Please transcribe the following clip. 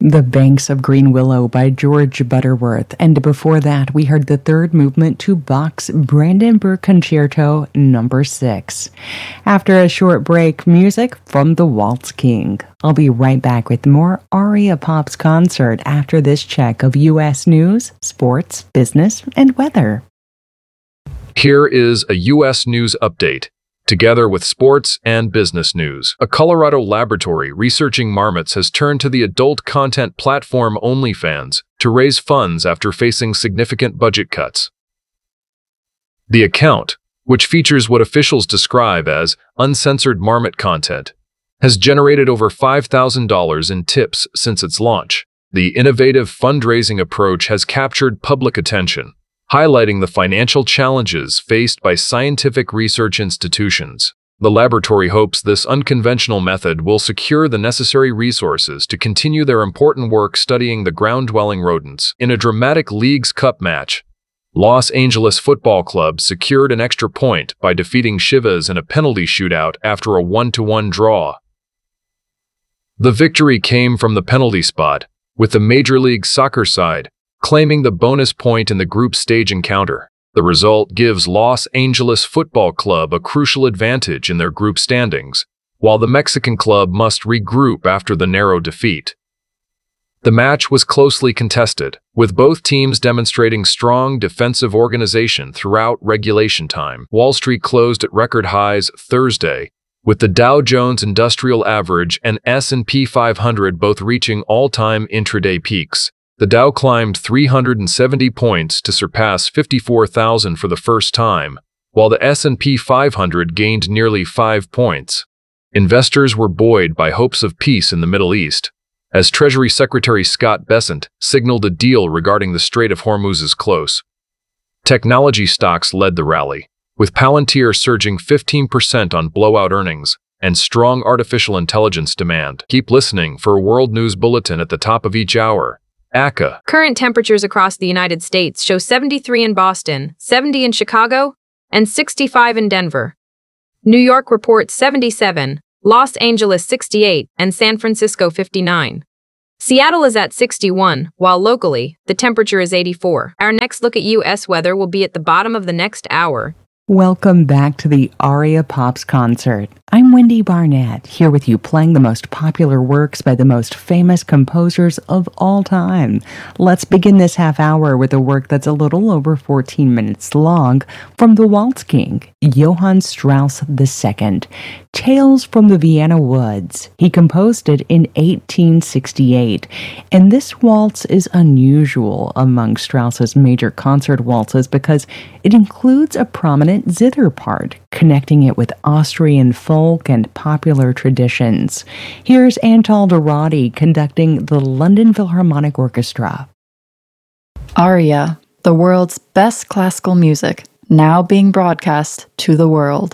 The Banks of Green Willow by George Butterworth, and before that we heard the third movement to Bach's Brandenburg Concerto No. 6. After a short break, music from the Waltz King. I'll be right back with more Aria Pop's concert after this check of U.S. news, sports, business, and weather. Here is a U.S. news update, together with sports and business news. A Colorado laboratory researching marmots has turned to the adult content platform OnlyFans to raise funds after facing significant budget cuts. The account, which features what officials describe as uncensored marmot content, has generated over $5,000 in tips since its launch. The innovative fundraising approach has captured public attention, highlighting the financial challenges faced by scientific research institutions. The laboratory hopes this unconventional method will secure the necessary resources to continue their important work studying the ground-dwelling rodents. In a dramatic Leagues Cup match, Los Angeles Football Club secured an extra point by defeating Chivas in a penalty shootout after a 1-1 draw. The victory came from the penalty spot, with the Major League Soccer side claiming the bonus point in the group stage encounter. The result gives Los Angeles Football Club a crucial advantage in their group standings, while the Mexican club must regroup after the narrow defeat. The match was closely contested, with both teams demonstrating strong defensive organization throughout regulation time. Wall Street closed at record highs Thursday, with the Dow Jones Industrial Average and S&P 500 both reaching all-time intraday peaks. The Dow climbed 370 points to surpass 54,000 for the first time, while the S&P 500 gained nearly 5 points. Investors were buoyed by hopes of peace in the Middle East, as Treasury Secretary Scott Bessent signaled a deal regarding the Strait of Hormuz's close. Technology stocks led the rally, with Palantir surging 15% on blowout earnings and strong artificial intelligence demand. Keep listening for a World News Bulletin at the top of each hour. ACA. Current temperatures across the United States show 73 in Boston, 70 in Chicago, and 65 in Denver. New York reports 77, Los Angeles 68, and San Francisco 59. Seattle is at 61, while locally, the temperature is 84. Our next look at U.S. weather will be at the bottom of the next hour. Welcome back to the Aria Pop's concert. I'm Wendy Barnett, here with you playing the most popular works by the most famous composers of all time. Let's begin this half hour with a work that's a little over 14 minutes long from the Waltz King, Johann Strauss II, Tales from the Vienna Woods. He composed it in 1868, and this waltz is unusual among Strauss's major concert waltzes because it includes a prominent zither part, connecting it with Austrian folk and popular traditions. Here's Antal Dorati conducting the London Philharmonic Orchestra. Aria, the world's best classical music, now being broadcast to the world.